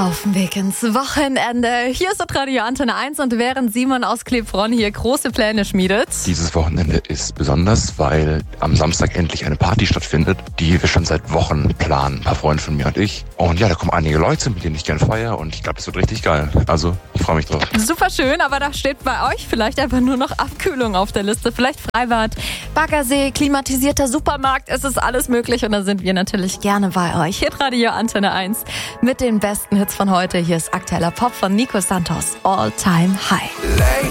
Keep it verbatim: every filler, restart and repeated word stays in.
Auf dem Weg ins Wochenende. Hier ist das Radio Antenne eins und während Simon aus Klebronn hier große Pläne schmiedet. Dieses Wochenende ist besonders, weil am Samstag endlich eine Party stattfindet, die wir schon seit Wochen planen. Ein paar Freunde von mir und ich. Und ja, da kommen einige Leute, mit denen ich gerne feiere und ich glaube, das wird richtig geil. Also, ich freue mich drauf. Super schön, aber da steht bei euch vielleicht einfach nur noch Abkühlung auf der Liste. Vielleicht Freibad, Baggersee, klimatisierter Supermarkt. Es ist alles möglich und da sind wir natürlich gerne bei euch. Hier Radio Antenne eins mit den besten Hits von heute. Hier ist aktueller Pop von Nico Santos. All Time High.